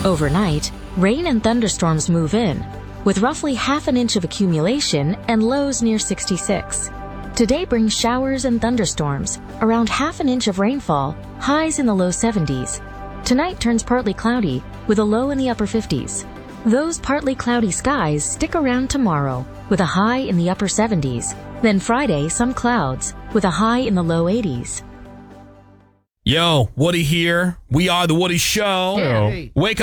Overnight, rain and thunderstorms move in, with roughly half an inch of accumulation and lows near 66. Today brings showers and thunderstorms, around half an inch of rainfall, highs in the low 70s. Tonight turns partly cloudy, with a low in the upper 50s. Those partly cloudy skies stick around tomorrow, with a high in the upper 70s. Then Friday, some clouds, with a high in the low 80s. Yo, Woody here. We are The Woody Show. Hey. Wake